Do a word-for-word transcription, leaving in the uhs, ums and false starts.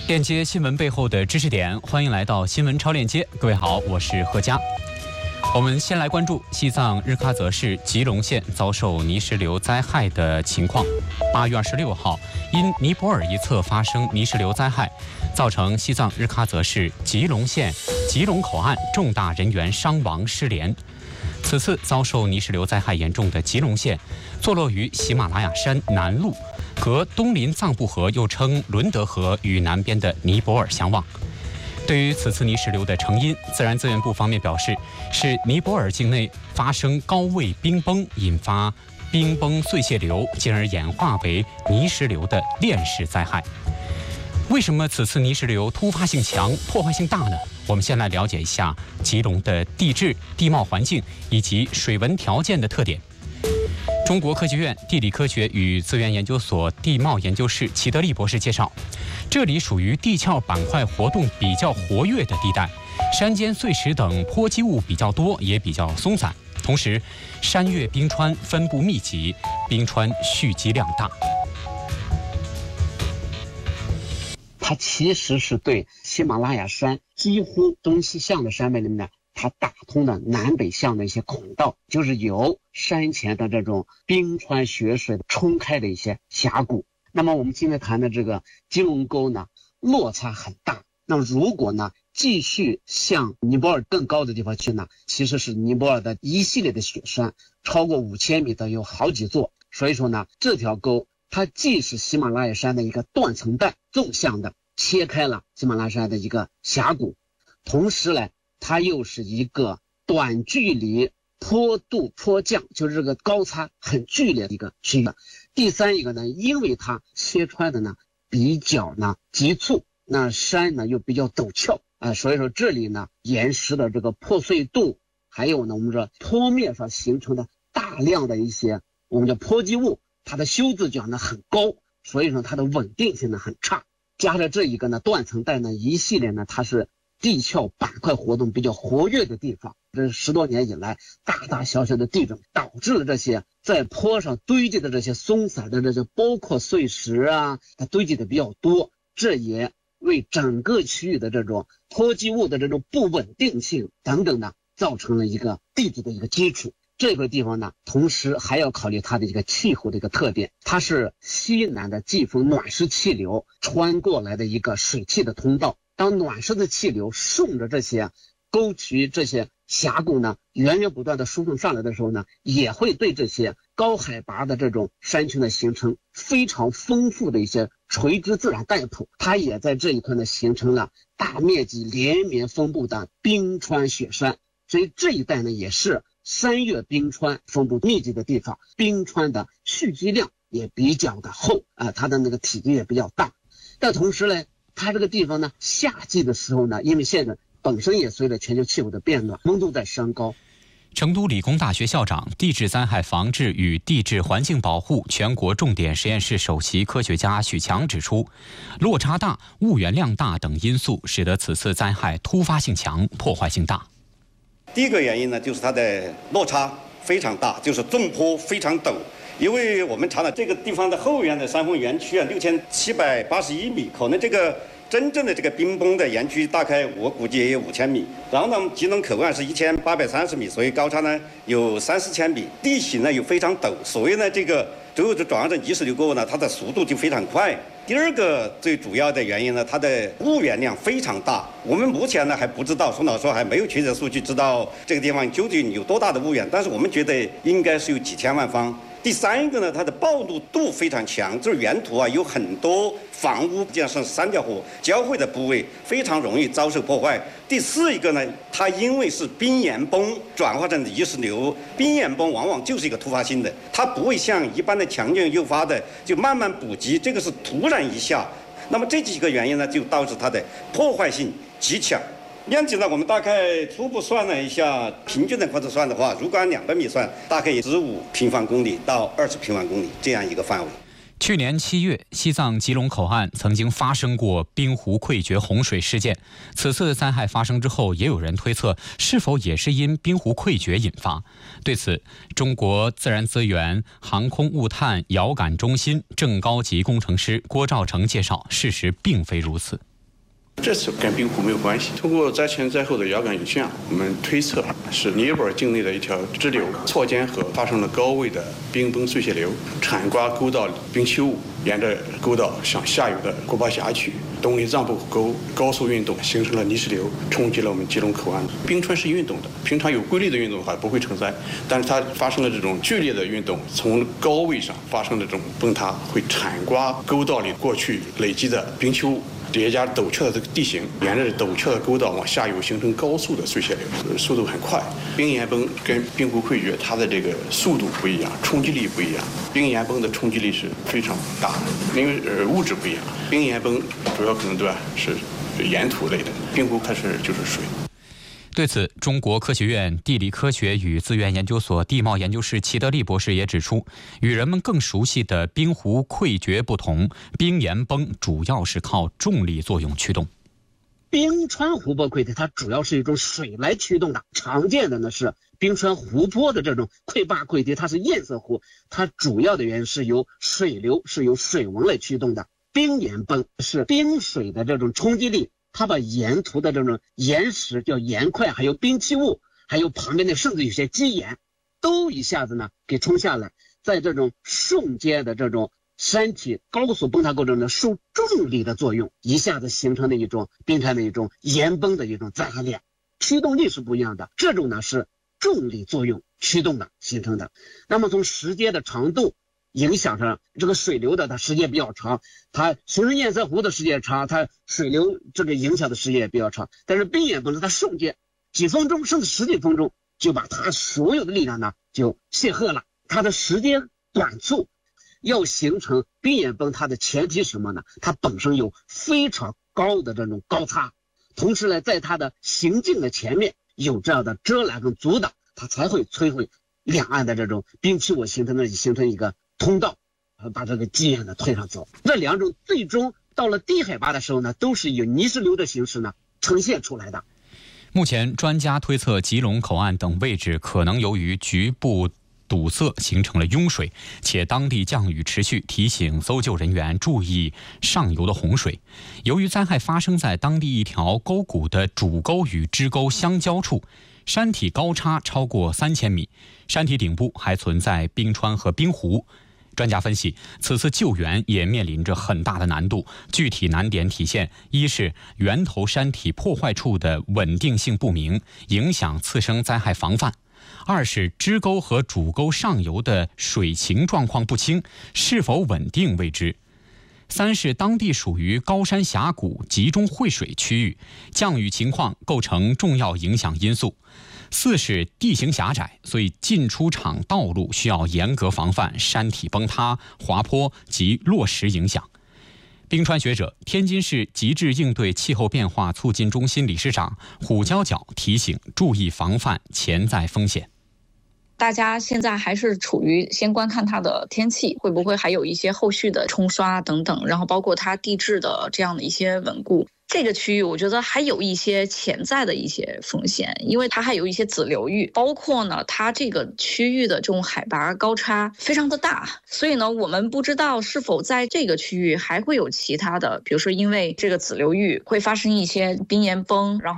链接新闻背后的知识点，欢迎来到新闻超链接。各位好，我是何佳。我们先来关注西藏日喀则市吉隆县遭受泥石流灾害的情况。八月二十六号，因尼泊尔一侧发生泥石流灾害，造成西藏日喀则市吉隆县吉隆口岸重大人员伤亡失联。此次遭受泥石流灾害严重的吉隆县，坐落于喜马拉雅山南麓，隔东林藏布河又称伦德河与南边的尼泊尔相望。对于此次泥石流的成因，自然资源部方面表示，是尼泊尔境内发生高位冰崩，引发冰崩碎屑流，进而演化为泥石流的链式灾害。为什么此次泥石流突发性强、破坏性大呢？我们先来了解一下吉隆的地质、地貌环境以及水文条件的特点。中国科学院地理科学与资源研究所地貌研究室齐德利博士介绍，这里属于地壳板块活动比较活跃的地带，山间碎石等坡积物比较多，也比较松散。同时，山岳冰川分布密集，冰川蓄积量大。 它其实是对喜马拉雅山几乎东西向的山脉里面呢，它打通的南北向的一些孔道，就是由山前的这种冰川雪水冲开的一些峡谷。那么我们今天谈的这个吉隆沟呢，落差很大。那么如果呢继续向尼泊尔更高的地方去呢，其实是尼泊尔的一系列的雪山，超过五千米的有好几座。所以说呢，这条沟它既是喜马拉雅山的一个断层带，纵向的切开了喜马拉雅山的一个峡谷，同时呢它又是一个短距离坡度坡降，就是这个高差很剧烈的一个区域。第三一个呢，因为它切穿的呢比较呢急促，那山呢又比较陡峭啊、呃，所以说这里呢岩石的这个破碎度，还有呢我们说坡面上形成的大量的一些我们叫坡积物，它的修自角呢很高，所以说它的稳定性呢很差。加上这一个呢断层带呢一系列呢它是地壳板块活动比较活跃的地方，这十多年以来大大小小的地震导致了这些在坡上堆积的这些松散的这些包括碎石啊，它堆积的比较多，这也为整个区域的这种坡积物的这种不稳定性等等呢造成了一个地质的一个基础。这个地方呢同时还要考虑它的一个气候的一个特点，它是西南的季风暖湿气流穿过来的一个水汽的通道，当暖湿的气流顺着这些沟渠这些峡谷呢源源不断的输送上来的时候呢，也会对这些高海拔的这种山群的形成非常丰富的一些垂直自然带谱，它也在这一块呢形成了大面积连绵分布的冰川雪山。所以这一带呢也是山岳冰川分布密集的地方，冰川的蓄积量也比较的厚啊、呃，它的那个体积也比较大。但同时呢，它这个地方呢，夏季的时候呢，因为现在本身也随着全球气候的变暖，温度在升高。 成都理工大学校长、地质灾害防治与地质环境保护全国重点实验室首席科学家许强指出，落差大、物源量大等因素使得此次灾害突发性强、破坏性大。 第一个原因呢，就是它的落差非常大，就是纵坡非常陡。因为我们查了这个地方的后缘的山峰园区啊，六千七百八十一米，可能这个真正的这个冰崩的园区大概我估计也有五千米。然后呢，吉隆口岸是一千八百三十米，所以高差呢有三四千米，地形呢又非常陡，所以呢这个最后就转成泥石流过后呢，它的速度就非常快。第二个最主要的原因呢，它的物源量非常大。我们目前呢还不知道，宋老师还没有确切数据知道这个地方究竟有多大的物源，但是我们觉得应该是有几千万方。第三一个呢，它的暴露度非常强，就是沿途啊有很多房屋，加上三条河交汇的部位，非常容易遭受破坏。第四一个呢，它因为是冰岩崩转化成泥石流，冰岩崩往往就是一个突发性的，它不会像一般的强震诱发的就慢慢补给，这个是突然一下。那么这几个原因呢，就导致它的破坏性极强。面积呢，我们大概初步算了一下，平均的或者算的话，如果按两百米算，大概十五平方公里到二十平方公里这样一个范围。 去年七月，西藏吉隆口岸曾经发生过冰湖溃决洪水事件。此次灾害发生之后，也有人推测是否也是因冰湖溃决引发。对此，中国自然资源航空物探遥感中心正高级工程师郭兆成介绍，事实并非如此。 这次跟冰湖没有关系。通过灾前灾后的遥感影像，我们推测是尼泊尔境内的一条支流错间河发生了高位的冰崩碎屑流，铲刮沟道冰期物，沿着沟道向下游的古巴峡区东里藏布沟高速运动，形成了泥石流，冲击了我们吉隆口岸。冰川是运动的，平常有规律的运动的话不会成灾，但是它发生了这种剧烈的运动，从高位上发生的这种崩塌，会铲刮沟道里过去累积的冰期物，叠加陡峭的这个地形，沿着陡峭的沟道往下游形成高速的碎屑流，速度很快。冰岩崩跟冰湖溃决，它的这个速度不一样，冲击力不一样。冰岩崩的冲击力是非常大的，因为呃物质不一样。冰岩崩主要可能对吧是岩土类的，冰湖它是就是水。 对此，中国科学院地理科学与资源研究所地貌研究室齐德利博士也指出，与人们更熟悉的冰湖溃决不同，冰岩崩主要是靠重力作用驱动。 冰川湖泊溃堤它主要是一种水来驱动的，常见的呢是冰川湖泊的这种溃坝溃堤，它是堰塞湖，它主要的原因是由水流是由水纹来驱动的。冰岩崩是冰水的这种冲击力，它把沿途的这种岩石叫岩块，还有冰期物，还有旁边的甚至有些基岩，都一下子呢给冲下来，在这种瞬间的这种山体高速崩塌过程中受重力的作用，一下子形成的一种冰川的一种岩崩的一种灾害链，驱动力是不一样的。这种呢是重力作用驱动的形成的。那么从时间的长度影响上，这个水流的它时间比较长，它形成堰塞湖的时间长，它水流这个影响的时间也比较长。但是冰岩崩它瞬间几分钟甚至十几分钟就把它所有的力量呢就泄赫了，它的时间短促。要形成冰岩崩，它的前提是什么呢？它本身有非常高的这种高差，同时呢，在它的行进的前面有这样的遮拦跟阻挡，它才会摧毁两岸的这种冰期物，形成的形成一个通道，把这个基岩呢推上走。这两种最终到了低海拔的时候呢，都是以泥石流的形式呢呈现出来的。 目前，专家推测吉隆口岸等位置可能由于局部堵塞形成了拥水，且当地降雨持续，提醒搜救人员注意上游的洪水。由于灾害发生在当地一条沟谷的主沟与支沟相交处，山体高差超过三千米，山体顶部还存在冰川和冰湖。专家分析，此次救援也面临着很大的难度，具体难点体现：一是源头山体破坏处的稳定性不明，影响次生灾害防范；二是支沟和主沟上游的水情状况不清，是否稳定未知；三是当地属于高山峡谷集中汇水区域，降雨情况构成重要影响因素；四是地形狭窄，所以进出场道路需要严格防范山体崩塌、滑坡及落石影响。冰川学者、天津市极致应对气候变化促进中心理事长虎娇角提醒，注意防范潜在风险。 大家现在还是处于先观看它的天气，会不会还有一些后续的冲刷等等，然后包括它地质的这样的一些稳固。这个区域我觉得还有一些潜在的一些风险，因为它还有一些子流域，包括呢它这个区域的这种海拔高差非常的大，所以呢我们不知道是否在这个区域还会有其他的，比如说因为这个子流域会发生一些冰岩崩，然后